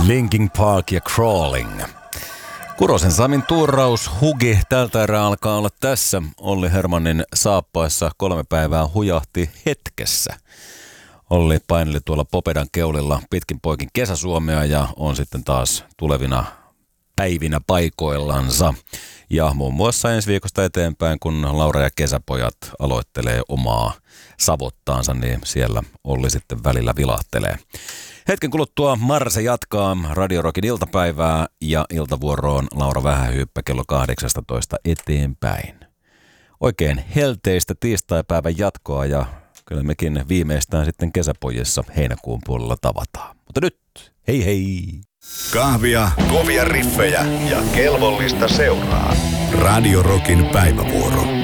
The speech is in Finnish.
Linkin Park ja Crawling. Kurosen Samin tuuraus Hugi tältä erää alkaa olla tässä. Olli Hermannin saappaissa 3 päivää hujahti hetkessä. Olli paineli tuolla Popedan keulilla pitkin poikin Kesäsuomea ja on sitten taas tulevina päivinä paikoillansa. Ja muun muassa ensi viikosta eteenpäin, kun Laura ja Kesäpojat aloittelee omaa savottaansa, niin siellä Olli sitten välillä vilahtelee. Hetken kuluttua Marse jatkaa Radio Rockin iltapäivää ja iltavuoroon Laura Vähähyyppä kello 18 eteenpäin. Oikein helteistä tiistaipäivän jatkoa ja kyllä mekin viimeistään sitten Kesäpojissa heinäkuun puolella tavataan. Mutta nyt, hei hei! Kahvia, kovia riffejä ja kelvollista seuraa. Radio Rockin päivävuoro.